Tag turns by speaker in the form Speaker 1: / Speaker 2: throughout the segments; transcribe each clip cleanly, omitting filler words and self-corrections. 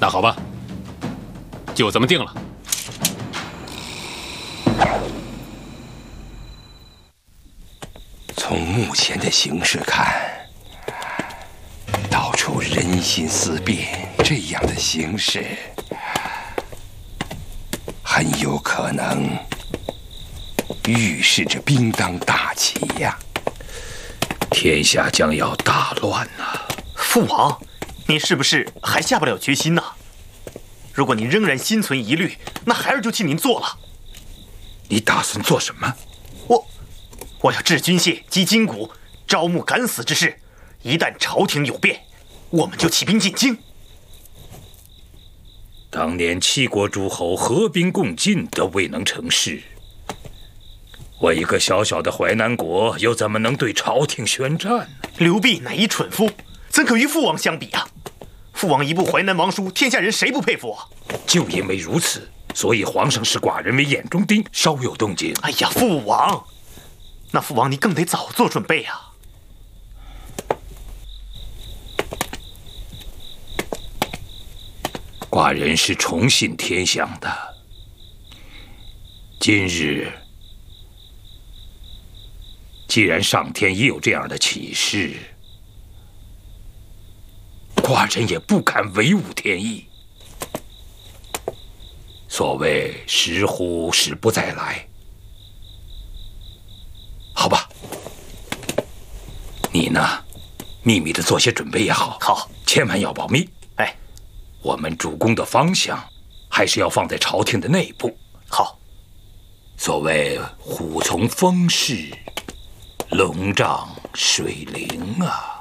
Speaker 1: 那好吧，就这么定了。
Speaker 2: 从目前的形势看，到处人心思变，这样的形势很有可能预示着兵当大起呀！
Speaker 3: 天下将要大乱呐！
Speaker 4: 父王，您是不是还下不了决心呢？如果您仍然心存疑虑，那孩儿就替您做了。
Speaker 3: 你打算做什么？
Speaker 4: 我要置军械击筋骨，招募敢死之士。一旦朝廷有变，我们就起兵进京。
Speaker 3: 当年七国诸侯合兵共进都未能成事，我一个小小的淮南国又怎么能对朝廷宣战呢？
Speaker 4: 刘濞乃一蠢夫，怎可与父王相比啊？父王一部淮南王书，天下人谁不佩服啊？
Speaker 3: 就因为如此，所以皇上视寡人为眼中钉，稍有动静。
Speaker 4: 哎呀，父王，那父王你更得早做准备啊！
Speaker 3: 寡人是崇信天象的，今日既然上天已有这样的启示，寡人也不敢违误天意。所谓时乎时不再来，好吧，你呢，秘密的做些准备也好，
Speaker 4: 好，
Speaker 3: 千万要保密。
Speaker 4: 哎，
Speaker 3: 我们主攻的方向还是要放在朝廷的内部。
Speaker 4: 好，
Speaker 3: 所谓虎从风势，龙仗水灵啊。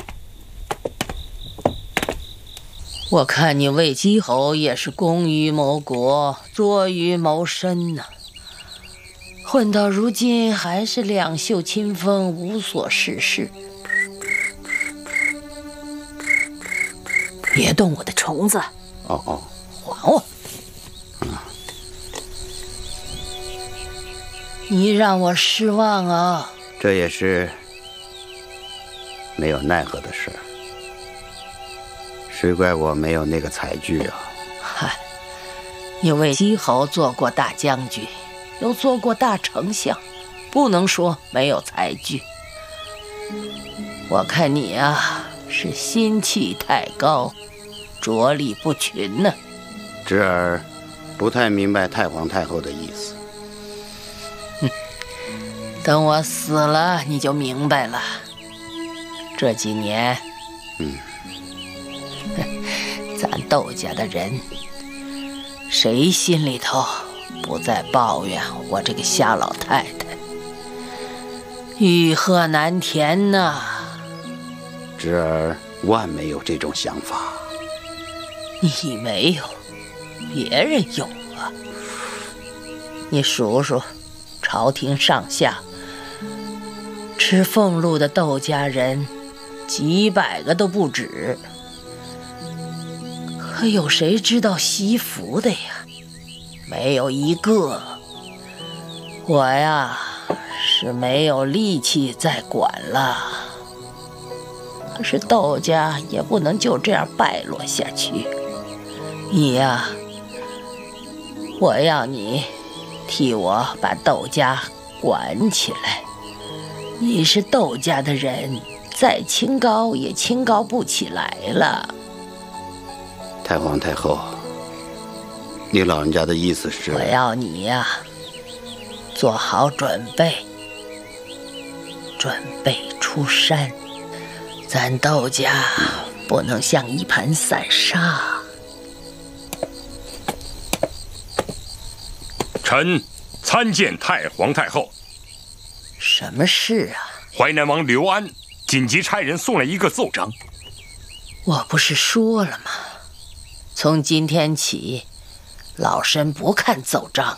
Speaker 5: 我看你魏姬侯也是攻于谋国，捉于谋身呐。混到如今还是两袖清风，无所事事。别动我的虫子！
Speaker 6: 哦，
Speaker 5: 还我！你让我失望啊！
Speaker 6: 这也是没有奈何的事。谁怪我没有那个才具啊！
Speaker 5: 嗨，你魏姬侯做过大将军，又做过大丞相，不能说没有才具。我看你啊，是心气太高，着力不群呢。
Speaker 6: 侄儿不太明白太皇太后的意思。
Speaker 5: 等我死了，你就明白了。这几年，咱窦家的人，谁心里头不再抱怨我这个瞎老太太？欲壑难填呐！
Speaker 6: 侄儿万没有这种想法。
Speaker 5: 你没有，别人有啊。你数数，朝廷上下吃俸禄的窦家人，几百个都不止。可有谁知道惜福的呀？没有一个。我呀，是没有力气再管了。可是窦家也不能就这样败落下去。你呀，我要你替我把窦家管起来。你是窦家的人，再清高也清高不起来了。
Speaker 6: 太皇太后，你老人家的意思是？
Speaker 5: 我要你呀，做好准备，准备出山。咱窦家不能像一盘散沙。
Speaker 7: 臣参见太皇太后。
Speaker 5: 什么事啊？
Speaker 7: 淮南王刘安紧急差人送来一个奏章。
Speaker 5: 我不是说了吗？从今天起，老身不看奏章，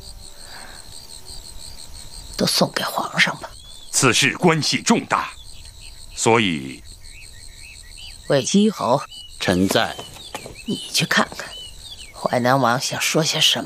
Speaker 5: 都送给皇上吧。
Speaker 7: 此事关系重大，所以
Speaker 5: 魏姬侯，
Speaker 6: 臣在。
Speaker 5: 你去看看，淮南王想说些什么。